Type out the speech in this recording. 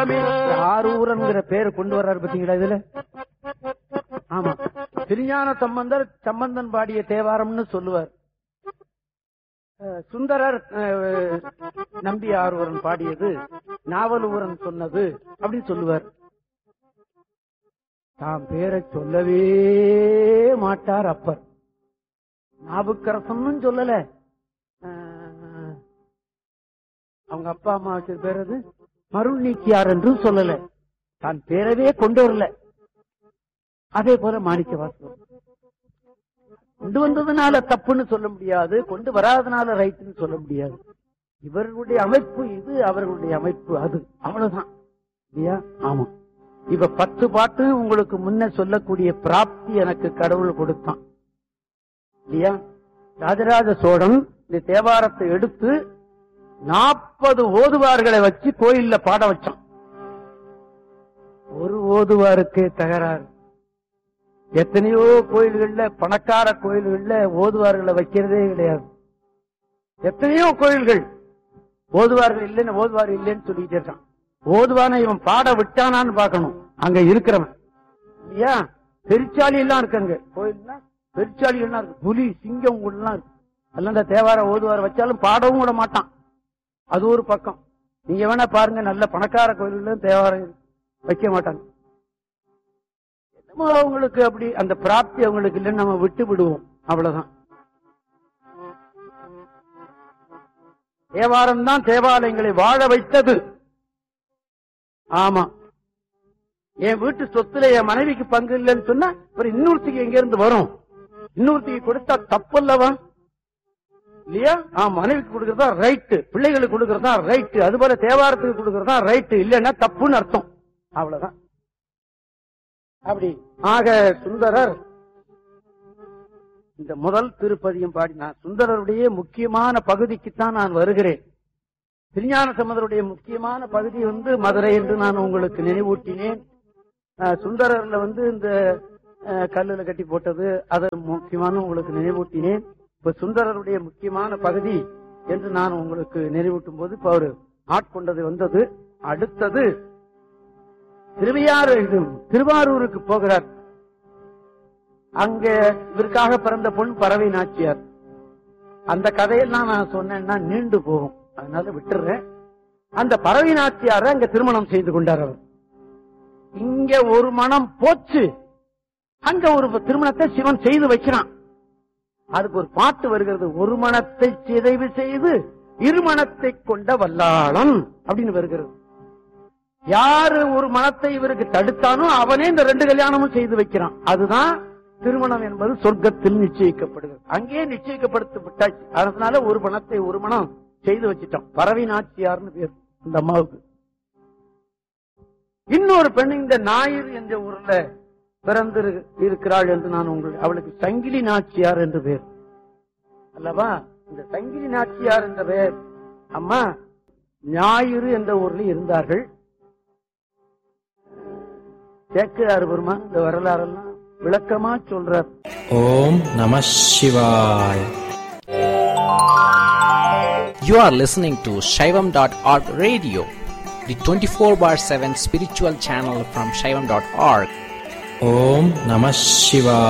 எல்லாமே ஆரூரன்ங்கிற பேரை கொண்டு வர்றாரு பாத்தீங்களா இதுல. ஆமா, திருஞான சம்பந்தர் சம்பந்தன் பாடிய தேவாரம்னு சொல்லுவார். சுந்தரர் நம்பி ஆரூரன் பாடியது நாவலூரன் சொன்னது அப்படின்னு சொல்லுவார். தாம் பேரை சொல்லவே மாட்டார் அப்பர். நாவுக்கரசன் சொல்லல, அவங்க அப்பா அம்மா வச்ச பேர் அது மருள் நீக்கியார் என்றும் சொல்லல, தான் பேரவே கொண்டு வரல. அதே போல மாணிக்க வாசகர் கொண்டு வந்ததுனால தப்புன்னு சொல்ல முடியாது, கொண்டு வராதனால ரைட்னு சொல்ல முடியாது. இவர்களுடைய அமைப்பு இது, அவர்களுடைய அமைப்பு அது, அவ்வளவுதான் இல்லையா? ஆமா. இப்ப 10 பாட்டு உங்களுக்கு முன்ன சொல்லக்கூடிய பிராப்தி எனக்கு கடவுள் கொடுத்தான் இல்லையா? ராஜராஜ சோழன் இந்த தேவாரத்தை எடுத்து 40 ஓதுவார்களை வச்சு கோயில்ல பாட வச்சான். ஒரு ஓதுவாருக்கே தகராறு. எத்தனையோ கோயில்கள்ல, பணக்கார கோயில்கள்ல ஓதுவார்களை வைக்கிறதே கிடையாது. எத்தனையோ கோயில்கள் ஓதுவார்கள் இல்லைன்னு, ஓதுவார் இல்லைன்னு சொல்லிட்டு இருக்கான். ஓதுவான இவன் பாட விட்டானான்னு பாக்கணும் அங்க இருக்கிறவன் இல்லையா? பெருச்சாளி எல்லாம் இருக்காங்க கோயில்னா, பெருச்சாளி எல்லாம் இருக்கு, புலி சிங்கம் எல்லாம் இருக்கு. அதெல்லாம் இந்த தேவார ஓதுவார் வச்சாலும் பாடவும் விட மாட்டான். அது ஒரு பக்கம். நீங்க வேணா பாருங்க, நல்ல பணக்கார கோயில்களும் தேவாரம் வைக்க மாட்டாங்க. என்னமோ அவங்களுக்கு அப்படி அந்த பிராப்தி அவங்களுக்கு இல்லைன்னு நம்ம விட்டு விடுவோம், அவ்வளவுதான். தேவாரம் தான் தேவாலயங்களை வாழ வைத்தது. ஆமா, என் வீட்டு சொத்துல என் மனைவிக்கு பங்கு இல்லைன்னு சொன்னா இன்னொருத்திக்கு எங்க இருந்து வரும்? இன்னொருத்திக்கு கொடுத்தா தப்பல்லவா இல்லையா? மனைவிக்கு கொடுக்கறதா ரைட்டு, பிள்ளைகளுக்கு கொடுக்கறதா ரைட்டு, அது போல தேவாரத்துக்கு கொடுக்கறதா ரைட்டு, இல்லன்னா தப்புன்னு அர்த்தம், அவ்வளவுதான். அப்படி ஆக சுந்தரர் இந்த முதல் திருப்பதியும் பாடினார். சுந்தரருடைய முக்கியமான பகுதிக்குத்தான் நான் வருகிறேன். திருஞான சம்பந்தருடைய முக்கியமான பகுதி மதுரை என்று நான் உங்களுக்கு நினைவூட்டினேன். சுந்தரர்ல இந்த கல்லுல கட்டி போட்டது அது முக்கியமான உங்களுக்கு நினைவூட்டினேன். இப்ப சுந்தரருடைய முக்கியமான பகுதி என்று நான் உங்களுக்கு நினைவூட்டும் போது இப்ப அவரு ஆட்கொண்டது வந்தது. அடுத்தது திருவாரூருக்கு போகிறார். அங்க இவருக்காக பிறந்த பொன் பறவை நாச்சியார். அந்த கதையெல்லாம் நான் சொன்னேன்னா நீண்டு போகும், அதனால விட்டுறேன். அந்த பறவை நாச்சியார அங்க திருமணம் செய்து கொண்டார் அவர். இங்க ஒரு மனம் போச்சு, அங்க ஒரு திருமணத்தை சிவன் செய்து வைக்கிறான். அதுக்கு ஒரு பாட்டு வருகிறது, ஒரு மனத்தை சிதைவு செய்து இருமணத்தை கொண்ட வல்லாளன் அப்படின்னு வருகிறது. யாரு ஒரு மனத்தை இவருக்கு தடுத்தானோ அவனே இந்த 2 கல்யாணமும் செய்து வைக்கிறான். அதுதான் திருமணம் என்பது சொர்க்கத்தில் நிச்சயிக்கப்படுகிறது. அங்கே நிச்சயிக்கப்படுத்தப்பட்டாச்சு. அதனால ஒரு மனத்தை ஒரு மனம் செய்து வச்சிட்டோம். பறவை நாச்சியார்னு பேர் இந்த அம்மாவுக்கு. இன்னொரு பெண் இந்த ஞாயிறு என்ற ஊர்ல பிறந்து இருக்கிறாள் என்று நான் அவளுக்கு சங்கிலி நாச்சியார் என்று பேர் அல்லவா? இந்த சங்கிலி நாச்சியார் என்ற பெயர் அம்மா ஞாயிறு என்ற ஊர்ல இருந்தார்கள். சேக்கிழார் பெருமான் இந்த வரலாறெல்லாம் விளக்கமா சொல்றார். ஓம் நம சிவாய. You are listening to Shaivam.org radio, the 24/7 spiritual channel from Shaivam.org. Om Namah Shivaya.